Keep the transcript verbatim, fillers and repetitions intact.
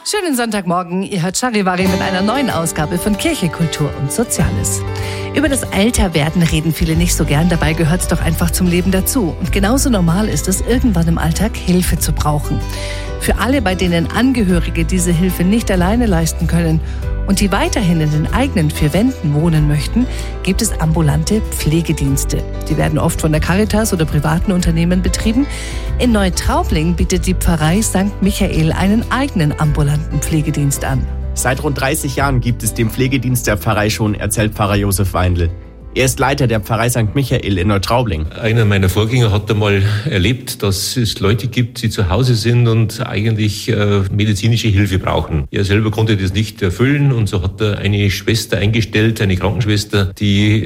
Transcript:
Schönen Sonntagmorgen, ihr hört Charivari mit einer neuen Ausgabe von Kirche, Kultur und Soziales. Über das Älterwerden reden viele nicht so gern, dabei gehört es doch einfach zum Leben dazu. Und genauso normal ist es, irgendwann im Alltag Hilfe zu brauchen. Für alle, bei denen Angehörige diese Hilfe nicht alleine leisten können und die weiterhin in den eigenen vier Wänden wohnen möchten, gibt es ambulante Pflegedienste. Die werden oft von der Caritas oder privaten Unternehmen betrieben. In Neutraubling bietet die Pfarrei Sankt Michael einen eigenen ambulanten Pflegedienst an. Seit rund dreißig Jahren gibt es den Pflegedienst der Pfarrei schon, erzählt Pfarrer Josef Weindl. Er ist Leiter der Pfarrei Sankt Michael in Neutraubling. Einer meiner Vorgänger hat einmal erlebt, dass es Leute gibt, die zu Hause sind und eigentlich äh, medizinische Hilfe brauchen. Er selber konnte das nicht erfüllen und so hat er eine Schwester eingestellt, eine Krankenschwester, die